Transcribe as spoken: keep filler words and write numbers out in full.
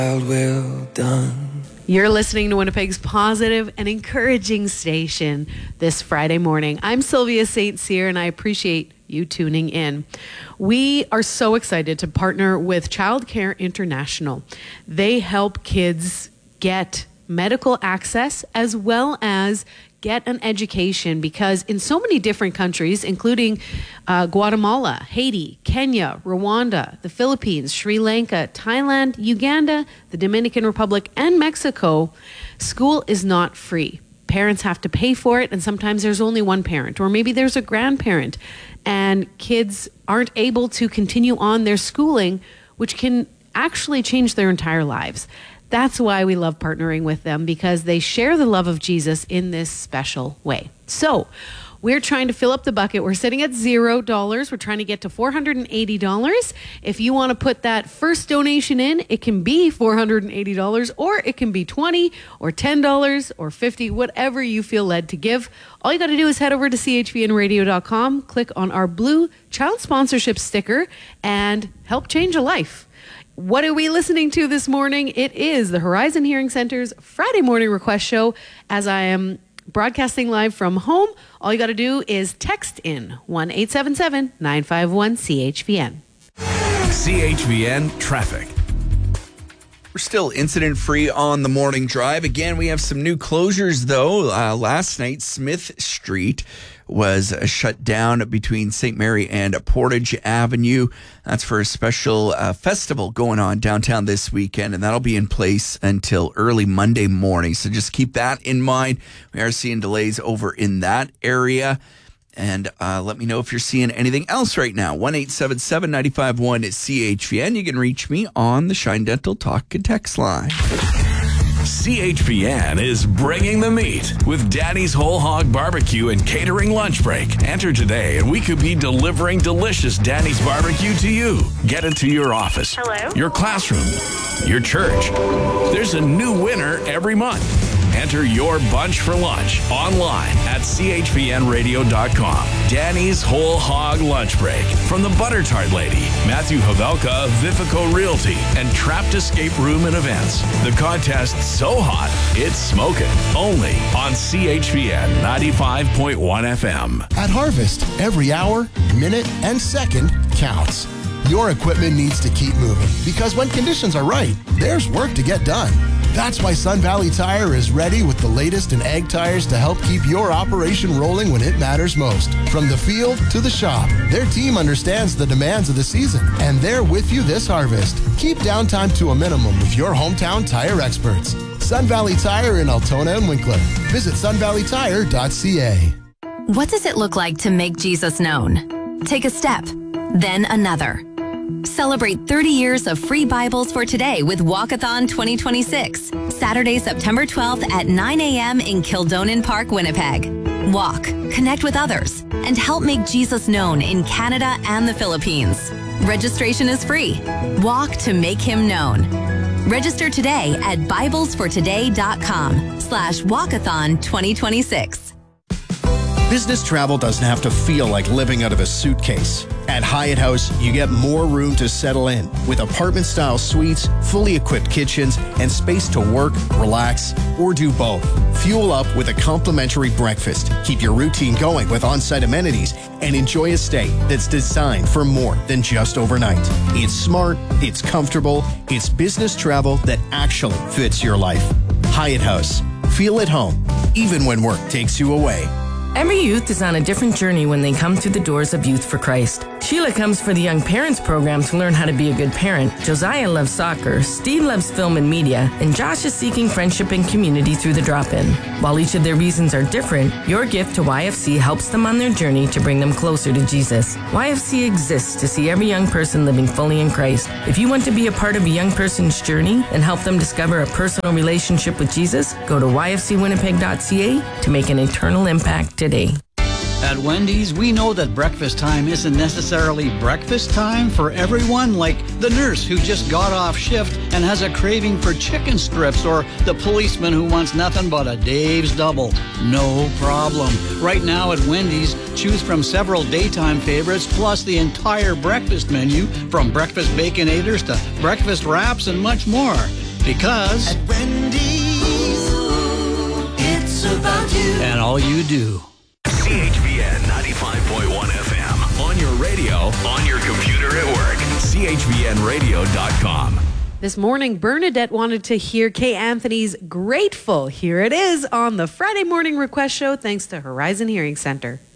Well done. You're listening to Winnipeg's positive and encouraging station this Friday morning. I'm Sylvia Saint Cyr, and I appreciate you tuning in. We are so excited to partner with Childcare International. They help kids get medical access as well as get an education, because in so many different countries, including uh, Guatemala, Haiti, Kenya, Rwanda, the Philippines, Sri Lanka, Thailand, Uganda, the Dominican Republic, and Mexico, school is not free. Parents have to pay for it, and sometimes there's only one parent, or maybe there's a grandparent, and kids aren't able to continue on their schooling, which can actually change their entire lives. That's why we love partnering with them, because they share the love of Jesus in this special way. So we're trying to fill up the bucket. We're sitting at zero dollars. We're trying to get to four hundred eighty dollars. If you want to put that first donation in, it can be four hundred eighty dollars, or it can be twenty dollars or ten dollars or fifty dollars, whatever you feel led to give. All you got to do is head over to c h v n radio dot com, click on our blue child sponsorship sticker, and help change a life. What are we listening to this morning? It is the Horizon Hearing Center's Friday morning request show. As I am broadcasting live from home, all you got to do is text in one eight seven seven, nine five one, C H V N. C H V N traffic. We're still incident-free on the morning drive. Again, we have some new closures, though. Uh, last night, Smith Street was uh, shut down between Saint Mary and Portage Avenue. That's for a special uh, festival going on downtown this weekend, and that'll be in place until early Monday morning. So just keep that in mind. We are seeing delays over in that area. And uh, let me know if you're seeing anything else right now. one eight seven seven, nine five one C H V N. You can reach me on the Shine Dental Talk and Text line. C H V N is bringing the meat with Daddy's Whole Hog Barbecue and Catering Lunch Break. Enter today and we could be delivering delicious Daddy's Barbecue to you. Get it to your office, Hello? your classroom, your church. There's a new winner every month. Enter your bunch for lunch online at c h v n radio dot com. Danny's Whole Hog Lunch Break from the Butter Tart Lady, Matthew Havelka of Vifico Realty, and Trapped Escape Room and Events. The contest's so hot, it's smoking. Only on C H V N ninety-five point one F M. At Harvest, every hour, minute, and second counts. Your equipment needs to keep moving, because when conditions are right, there's work to get done. That's why Sun Valley Tire is ready with the latest in egg tires to help keep your operation rolling when it matters most. From the field to the shop, their team understands the demands of the season, and they're with you this harvest. Keep downtime to a minimum with your hometown tire experts. Sun Valley Tire in Altona and Winkler. Visit sun valley tire dot c a. What does it look like to make Jesus known? Take a step, then another. Celebrate thirty years of free Bibles for today with Walkathon twenty twenty-six. Saturday, September twelfth at nine a.m. in Kildonan Park, Winnipeg. Walk, connect with others, and help make Jesus known in Canada and the Philippines. Registration is free. Walk to make him known. Register today at bibles for today dot com slash walkathon twenty twenty-six. Business travel doesn't have to feel like living out of a suitcase. At Hyatt House, you get more room to settle in with apartment-style suites, fully equipped kitchens, and space to work, relax, or do both. Fuel up with a complimentary breakfast. Keep your routine going with on-site amenities and enjoy a stay that's designed for more than just overnight. It's smart, it's comfortable, it's business travel that actually fits your life. Hyatt House. Feel at home, even when work takes you away. Every youth is on a different journey when they come through the doors of Youth for Christ. Sheila comes for the Young Parents program to learn how to be a good parent. Josiah loves soccer, Steve loves film and media, and Josh is seeking friendship and community through the drop-in. While each of their reasons are different, your gift to Y F C helps them on their journey to bring them closer to Jesus. Y F C exists to see every young person living fully in Christ. If you want to be a part of a young person's journey and help them discover a personal relationship with Jesus, go to y f c winnipeg dot c a to make an eternal impact today. At Wendy's, we know that breakfast time isn't necessarily breakfast time for everyone, like the nurse who just got off shift and has a craving for chicken strips, or the policeman who wants nothing but a Dave's Double. No problem. Right now at Wendy's, choose from several daytime favorites plus the entire breakfast menu, from breakfast baconators to breakfast wraps and much more. Because At Wendy's, it's about you. and all you do. C H V N ninety-five point one F M. On your radio, on your computer at work. C H V N radio dot com. This morning, Bernadette wanted to hear Kay Anthony's Grateful. Here it is on the Friday Morning Request Show, thanks to Horizon Hearing Center.